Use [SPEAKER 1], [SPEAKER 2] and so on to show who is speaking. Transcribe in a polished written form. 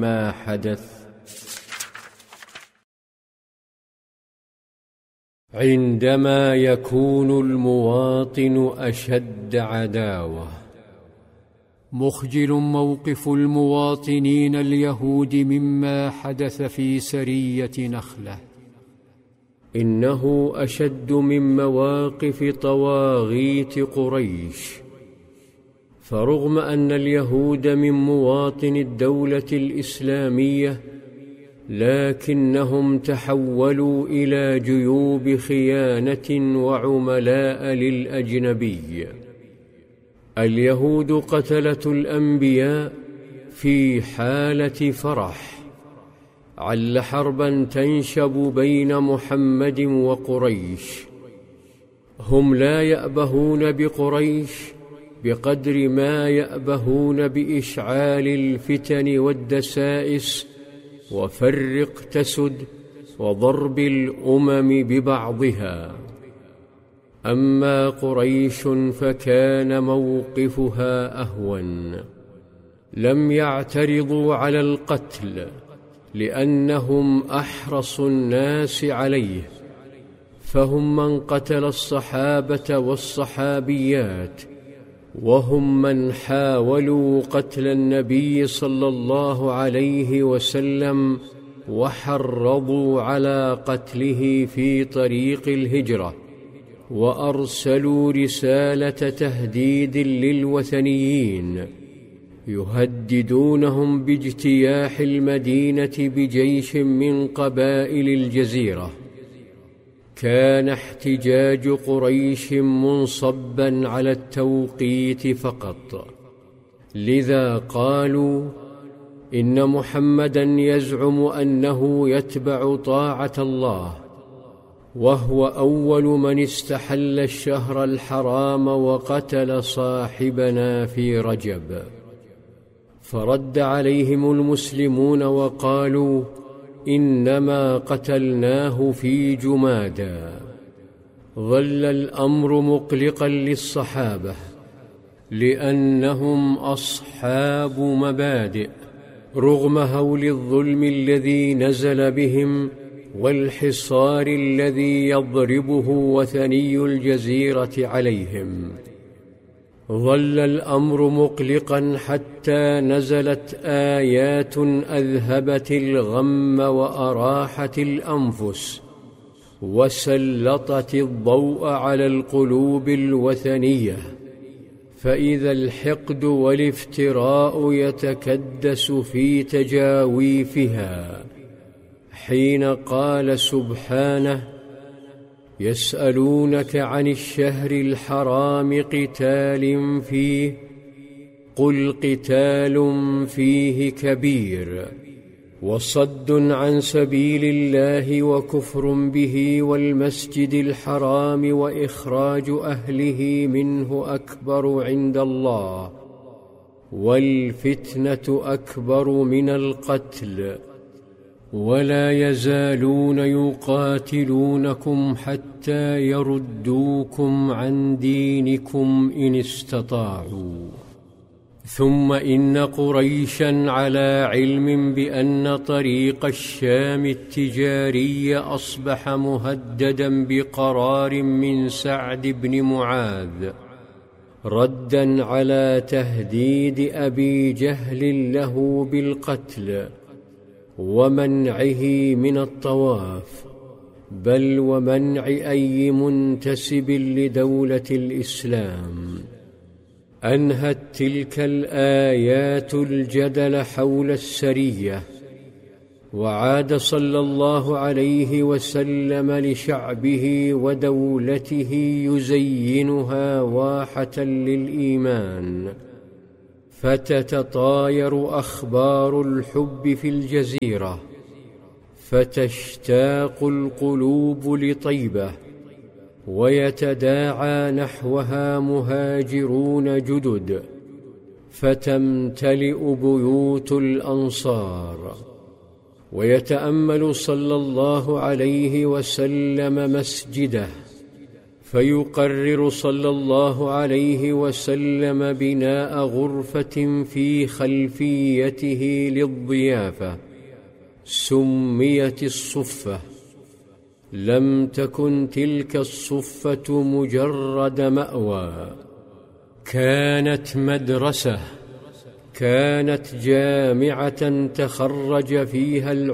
[SPEAKER 1] مما حدث. عندما يكون المواطن أشد عداوة. مخجل موقف المواطنين اليهود مما حدث في سرية نخلة. إنه أشد من مواقف طواغيت قريش، فرغم أن اليهود من مواطن الدولة الإسلامية، لكنهم تحولوا إلى جيوب خيانة وعملاء للأجنبي. اليهود قتلة الأنبياء في حالة فرح، عل حربا تنشب بين محمد وقريش. هم لا يأبهون بقريش بقدر ما يأبهون بإشعال الفتن والدسائس وفرق تسد وضرب الأمم ببعضها. أما قريش فكان موقفها أهون. لم يعترضوا على القتل لأنهم أحرص الناس عليه، فهم من قتل الصحابة والصحابيات، وهم من حاولوا قتل النبي صلى الله عليه وسلم وحرضوا على قتله في طريق الهجرة، وأرسلوا رسالة تهديد للوثنيين يهددونهم باجتياح المدينة بجيش من قبائل الجزيرة. كان احتجاج قريش منصبا على التوقيت فقط، لذا قالوا إن محمدا يزعم أنه يتبع طاعة الله، وهو أول من استحل الشهر الحرام وقتل صاحبنا في رجب. فرد عليهم المسلمون وقالوا إنما قتلناه في جمادى. ظل الأمر مقلقا للصحابة، لأنهم أصحاب مبادئ، رغم هول الظلم الذي نزل بهم والحصار الذي يضربه وثني الجزيرة عليهم. ظل الأمر مقلقا حتى نزلت آيات أذهبت الغم وأراحت الأنفس، وسلطت الضوء على القلوب الوثنية. فإذا الحقد والافتراء يتكدس في تجاويفها، حين قال سبحانه: يسألونك عن الشهر الحرام قتال فيه، قل قتال فيه كبير، وصد عن سبيل الله وكفر به والمسجد الحرام وإخراج أهله منه أكبر عند الله، والفتنة أكبر من القتل، ولا يزالون يقاتلونكم حتى يردوكم عن دينكم إن استطاعوا. ثم إن قريشا على علم بأن طريق الشام التجاري أصبح مهددا بقرار من سعد بن معاذ، ردا على تهديد أبي جهل له بالقتل ومنعه من الطواف، بل ومنع أي منتسب لدولة الإسلام. أنهت تلك الآيات الجدل حول السرية، وعاد صلى الله عليه وسلم لشعبه ودولته يزينها واحة للإيمان، فتتطاير أخبار الحب في الجزيرة، فتشتاق القلوب لطيبة، ويتداعى نحوها مهاجرون جدد، فتمتلئ بيوت الأنصار. ويتأمل صلى الله عليه وسلم مسجده، فيقرر صلى الله عليه وسلم بناء غرفة في خلفيته للضيافة سميت الصفة. لم تكن تلك الصفة مجرد مأوى، كانت مدرسة، كانت جامعة تخرج فيها